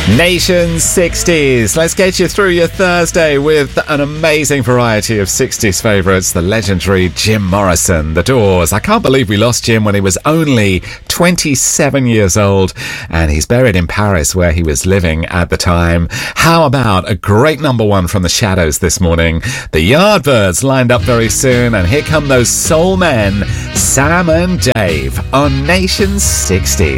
Nation 60s. Let's get you through your Thursday with an amazing variety of 60s favourites. The legendary Jim Morrison, The Doors. I can't believe we lost Jim when he was only 27 years old, and he's buried in Paris where he was living at the time. How about a great number one from the Shadows this morning? The Yardbirds lined up very soon, and here come those soul men, Sam and Dave, on Nation 60s.